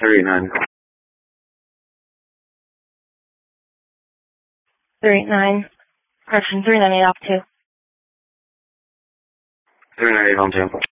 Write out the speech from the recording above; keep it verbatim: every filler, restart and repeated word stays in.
thirty-nine. thirty-nine. Correction, three nine eight off two. three nine eight on two.